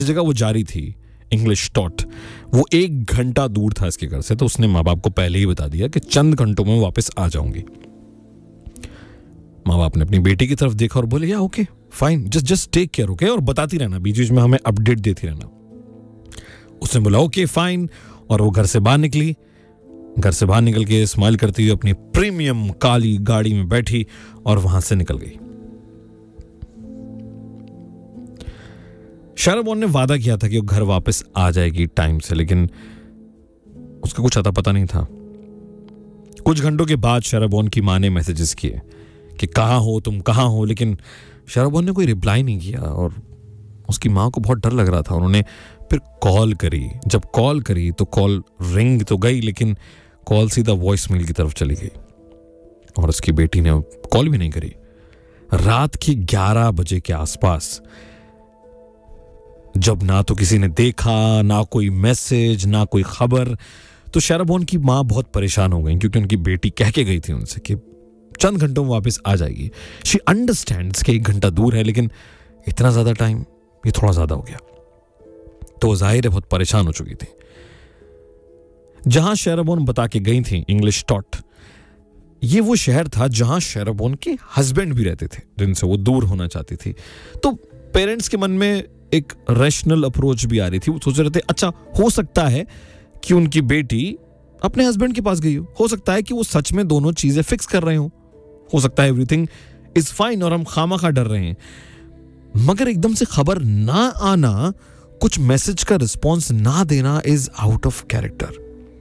जगह वो जारी थी इंग्लिश टॉट, वो 1 घंटा दूर था इसके घर से, तो उसने माँ बाप को पहले ही बता दिया कि चंद घंटों में वापस आ जाऊंगी। माँ बाप ने अपनी बेटी की तरफ देखा और बोले या okay fine, just take care, okay, और बताती रहना, बीच बीच में हमें अपडेट देती रहना। उसने बोला ओके फाइन, और वो घर से बाहर निकली। घर से बाहर निकल के स्माइल करती हुई अपनी प्रीमियम काली गाड़ी में बैठी और वहां से निकल गई। शाराबोन ने वादा किया था कि वो घर वापस आ जाएगी टाइम से, लेकिन उसका कुछ अता पता नहीं था। कुछ घंटों के बाद शाराबोन की मां ने मैसेजेस किए कि कहाँ हो तुम, कहाँ हो, लेकिन शाराबोन ने कोई रिप्लाई नहीं किया और उसकी मां को बहुत डर लग रहा था। उन्होंने फिर कॉल करी। जब कॉल करी तो कॉल रिंग तो गई, लेकिन कॉल सीधा वॉइस मेल की तरफ चली गई और उसकी बेटी ने कॉल भी नहीं करी। रात के 11 बजे के आसपास, जब ना तो किसी ने देखा, ना कोई मैसेज, ना कोई खबर, तो शाराबोन की मां बहुत परेशान हो गई, क्योंकि उनकी बेटी कह के गई थी उनसे कि चंद घंटों में वापस आ जाएगी। शी अंडरस्टैंड्स कि 1 घंटा दूर है, लेकिन इतना ज्यादा टाइम, ये थोड़ा ज्यादा हो गया। तो जाहिर है बहुत परेशान हो चुकी थी। जहां शाराबोन बता के गई थी इंग्लिश टॉट, ये वो शहर था जहां शाराबोन के हस्बैंड भी रहते थे, जिनसे वो दूर होना चाहती थी। तो पेरेंट्स के मन में एक रैशनल अप्रोच भी आ रही थी। वो सोच रहे थे अच्छा हो सकता है कि उनकी बेटी अपने हस्बैंड के पास गई हो सकता है कि वो सच में दोनों चीजें फिक्स कर रहे हो सकता है एवरीथिंग इज फाइन और हम खामखा डर रहे हैं। मगर एकदम से खबर ना आना, कुछ मैसेज का रिस्पॉन्स ना देना इज आउट ऑफ कैरेक्टर।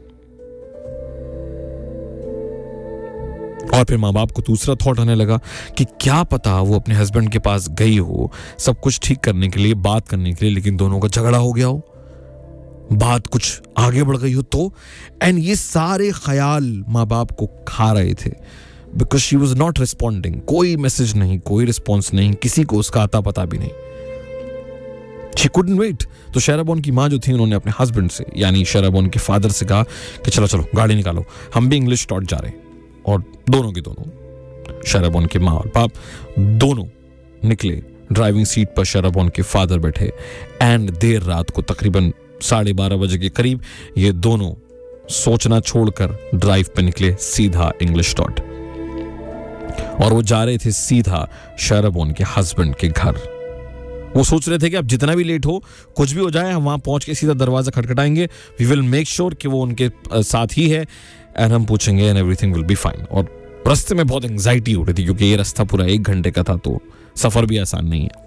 और फिर माँ बाप को दूसरा थॉट आने लगा कि क्या पता वो अपने हस्बैंड के पास गई हो सब कुछ ठीक करने के लिए, बात करने के लिए, लेकिन दोनों का झगड़ा हो गया हो, बात कुछ आगे बढ़ गई हो तो। एंड ये सारे ख्याल माँ बाप को खा रहे थे, because she was not responding. कोई मैसेज नहीं, कोई रिस्पॉन्स नहीं, किसी को उसका आता पता भी नहीं। She couldn't wait. तो शाराबोन की माँ जो थी, उन्होंने अपने हस्बैंड से, यानी शाराबोन के फादर से कहा कि चलो चलो गाड़ी निकालो, हम भी इंग्लिश टॉट जा रहे हैं। और दोनों के दोनों, शाराबोन के माँ और बाप दोनों निकले। ड्राइविंग सीट पर शाराबोन के फादर बैठे। एंड देर रात को तकरीबन 12:30 बजे के करीब ये दोनों सोचना छोड़कर ड्राइव पे निकले सीधा इंग्लिश टॉट, और वो जा रहे थे सीधा शाराबोन के हस्बैंड के घर। वो सोच रहे थे कि अब जितना भी लेट हो, कुछ भी हो जाए, हम वहां पहुंच के सीधा दरवाजा खटखटाएंगे, वी विल मेक श्योर कि वो उनके साथ ही है, एंड हम पूछेंगे and everything will be fine. और रास्ते में बहुत एंजाइटी हो रही थी, क्योंकि ये रास्ता पूरा 1 घंटे का था, तो सफर भी आसान नहीं है।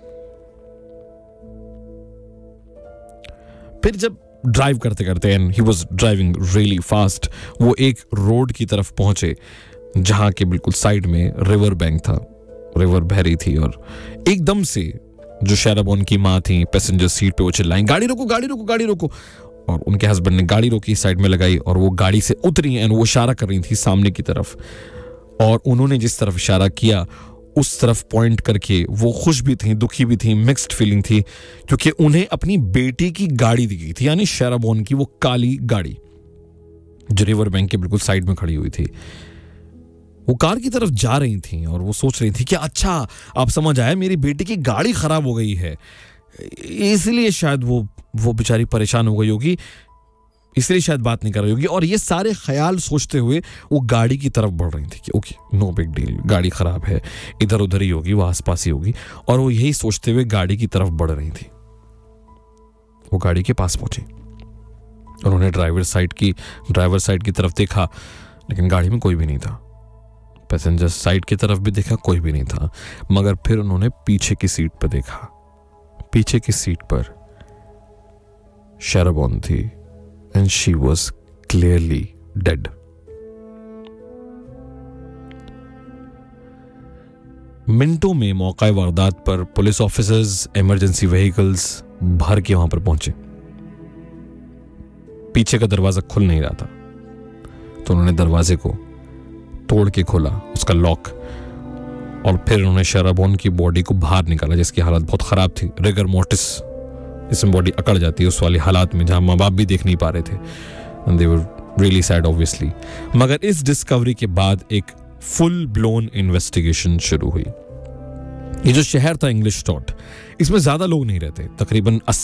फिर जब ड्राइव करते करते, and he was driving really fast, वो एक रोड की तरफ पहुंचे जहां के बिल्कुल साइड में रिवर बैंक था, रिवर बह रही थी। और एकदम से जो शाराबोन की माँ थी पैसेंजर सीट पे वो चिल्लाई, गाड़ी रोको गाड़ी रोको गाड़ी रोको। और उनके हस्बैंड ने गाड़ी रोकी, साइड में लगाई, और वो गाड़ी से उतरी एंड वो इशारा कर रही थी सामने की तरफ। और उन्होंने जिस तरफ इशारा किया उस तरफ पॉइंट करके वो खुश भी थी, दुखी भी थी, मिक्स्ड फीलिंग थी, क्योंकि उन्हें अपनी बेटी की गाड़ी दी गई थी, यानी शाराबोन की वो काली गाड़ी जो रिवर बैंक के बिल्कुल साइड में खड़ी हुई थी। वो कार की तरफ जा रही थी और वो सोच रही थी कि अच्छा अब समझ आया, मेरी बेटी की गाड़ी खराब हो गई है, इसलिए शायद वो बेचारी परेशान हो गई होगी, इसलिए शायद बात नहीं कर रही होगी। और ये सारे ख्याल सोचते हुए वो गाड़ी की तरफ बढ़ रही थी कि ओके नो बिग डील, गाड़ी खराब है, इधर उधर ही होगी, वो आसपास ही होगी। और वो यही सोचते हुए गाड़ी की तरफ बढ़ रही थी। वो गाड़ी के पास पहुंची, उन्होंने ड्राइवर साइड की तरफ देखा, लेकिन गाड़ी में कोई भी नहीं था। पैसेंजर साइड की तरफ भी देखा, कोई भी नहीं था। मगर फिर उन्होंने पीछे की सीट पर देखा। पीछे की सीट पर शाराबोन थी, and she was clearly dead. मिनटों में मौका वारदात पर पुलिस ऑफिसर्स, इमरजेंसी व्हीकल्स भर के वहां पर पहुंचे। पीछे का दरवाजा खुल नहीं रहा था, तो उन्होंने दरवाजे को तोड़ के खोला, उसका लॉक, और फिर उन्होंने शाराबोन की बॉडी को बाहर निकाला, जिसकी हालत बहुत खराब थी, रिगर मोर्टिस, जिसमें बॉडी अकड़ जाती है, उस वाली हालात में जहां माँ बाप भी देख नहीं पा रहे थे। And they were really sad obviously. मगर इस डिस्कवरी के बाद एक फुल ब्लोन इन्वेस्टिगेशन शुरू हुई। ये जो शहर था इंग्लिश टॉट, इसमें ज्यादा लोग नहीं रहते, तकरीबन